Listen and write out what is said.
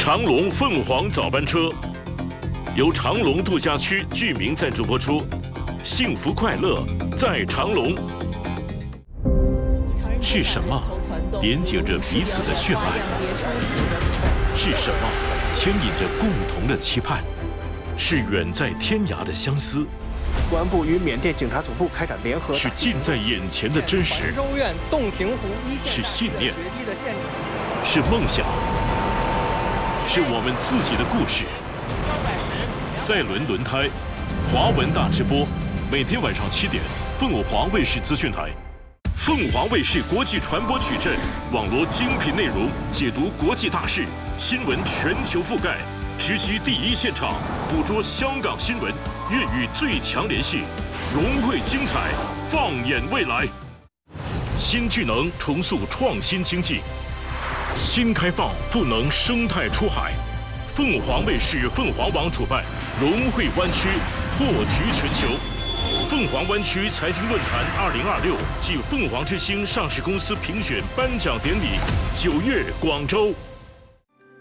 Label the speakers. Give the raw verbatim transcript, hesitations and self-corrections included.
Speaker 1: 长隆凤凰早班车由长隆度假区居民赞助播出，幸福快乐在长隆。是什么连接着彼此的血脉？是什么牵引着共同的期盼？是远在天涯的相思。
Speaker 2: 公安部与缅甸警察总部开展联合，
Speaker 1: 是近在眼前的真实，
Speaker 2: 州院洞庭湖一线
Speaker 1: 是信念，
Speaker 2: 决堤的现场，
Speaker 1: 是梦想，是我们自己的故事。赛伦轮胎，华文大直播，每天晚上七点，凤凰卫视资讯台。凤凰卫视国际传播矩阵，网罗精品内容，解读国际大事，新闻全球覆盖。 直击第一现场，捕捉香港新闻，粤语最强联系，融汇精彩，放眼未来。新巨能重塑创新经济，新开放赋能生态出海。凤凰卫视、凤凰网主办，融汇湾区，破局全球。凤凰湾区财经论坛二零二六暨凤凰之星上市公司评选颁奖典礼，九月广州。